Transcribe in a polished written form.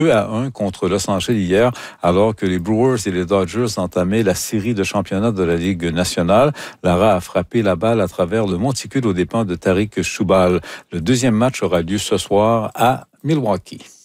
2-1 contre Los Angeles hier, alors que les Brewers et les Dodgers entamaient la série de championnat de la Ligue nationale. Lara a frappé la balle à travers le monticule aux dépens de Tariq Choubal. Le deuxième match aura lieu ce soir à Milwaukee.